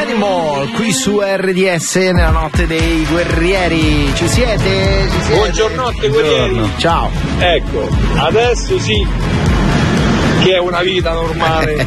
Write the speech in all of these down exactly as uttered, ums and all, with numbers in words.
Animal qui su R D S nella notte dei guerrieri. Ci siete? Ci siete? Buongiornotte guerrieri. Ciao. Ecco, adesso sì che è una vita normale.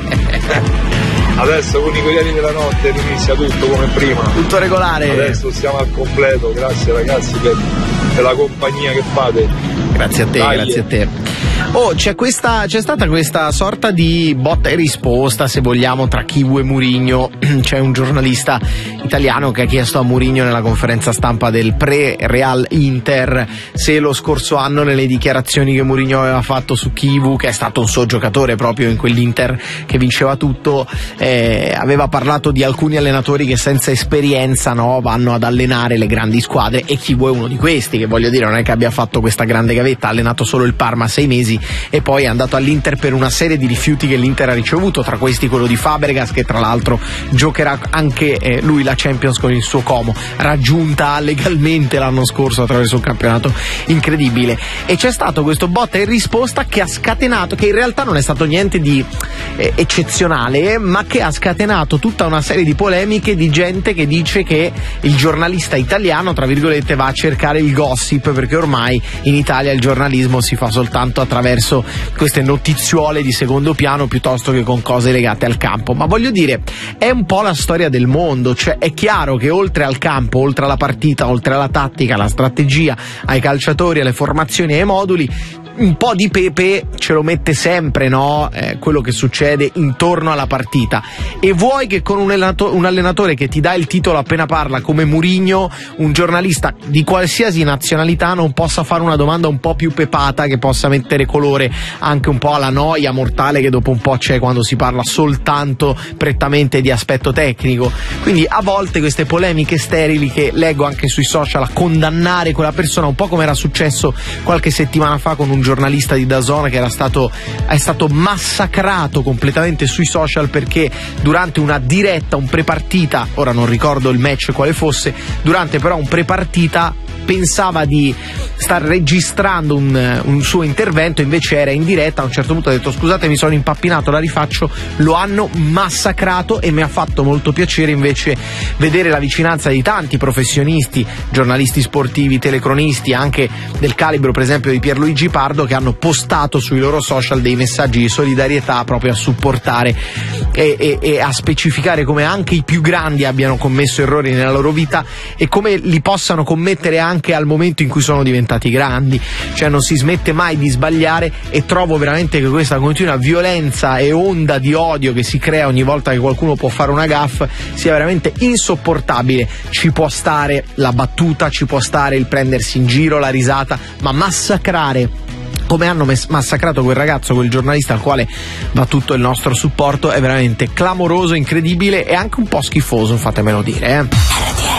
Adesso con i guerrieri della notte inizia tutto come prima. Tutto regolare. Adesso siamo al completo. Grazie ragazzi per, per la compagnia che fate. Grazie a te, Dai. grazie a te. Oh, c'è questa, c'è stata questa sorta di botta e risposta, se vogliamo, tra Chivu e Mourinho. C'è un giornalista italiano che ha chiesto a Mourinho nella conferenza stampa del pre-Real Inter se lo scorso anno, nelle dichiarazioni che Mourinho aveva fatto su Chivu, che è stato un suo giocatore proprio in quell'Inter che vinceva tutto, eh, aveva parlato di alcuni allenatori che senza esperienza, no, vanno ad allenare le grandi squadre, e Chivu è uno di questi, che voglio dire non è che abbia fatto questa grande gavetta, ha allenato solo il Parma sei mesi e poi è andato all'Inter per una serie di rifiuti che l'Inter ha ricevuto, tra questi quello di Fabregas, che tra l'altro giocherà anche eh, lui la Champions con il suo Como, raggiunta legalmente l'anno scorso attraverso un campionato incredibile. E c'è stato questo botta e risposta che ha scatenato, che in realtà non è stato niente di eh, eccezionale, ma che ha scatenato tutta una serie di polemiche di gente che dice che il giornalista italiano, tra virgolette, va a cercare il gossip, perché ormai in Italia il giornalismo si fa soltanto attraverso queste notiziole di secondo piano piuttosto che con cose legate al campo. Ma voglio dire, è un po' la storia del mondo, cioè è chiaro che oltre al campo, oltre alla partita, oltre alla tattica, alla strategia, ai calciatori, alle formazioni e ai moduli, un po' di pepe ce lo mette sempre, no? Eh, quello che succede intorno alla partita. E vuoi che con un allenatore, un allenatore che ti dà il titolo appena parla, come Mourinho, un giornalista di qualsiasi nazionalità non possa fare una domanda un po' più pepata, che possa mettere colore anche un po' alla noia mortale che dopo un po' c'è quando si parla soltanto prettamente di aspetto tecnico. Quindi a volte queste polemiche sterili che leggo anche sui social a condannare quella persona, un po' come era successo qualche settimana fa con un giornalista di D A Z N che era stato è stato massacrato completamente sui social perché durante una diretta, un prepartita, ora non ricordo il match quale fosse, durante però un prepartita pensava di star registrando un, un suo intervento, invece era in diretta. A un certo punto ha detto: scusate, mi sono impappinato, la rifaccio. Lo hanno massacrato e mi ha fatto molto piacere invece vedere la vicinanza di tanti professionisti, giornalisti sportivi, telecronisti, anche del calibro per esempio di Pierluigi Pardo, che hanno postato sui loro social dei messaggi di solidarietà proprio a supportare e, e, e a specificare come anche i più grandi abbiano commesso errori nella loro vita e come li possano commettere anche anche al momento in cui sono diventati grandi, cioè non si smette mai di sbagliare. E trovo veramente che questa continua violenza e onda di odio che si crea ogni volta che qualcuno può fare una gaffe sia veramente insopportabile. Ci può stare la battuta, ci può stare il prendersi in giro, la risata, ma massacrare come hanno massacrato quel ragazzo, quel giornalista al quale va tutto il nostro supporto, è veramente clamoroso, incredibile e anche un po' schifoso, fatemelo dire, eh.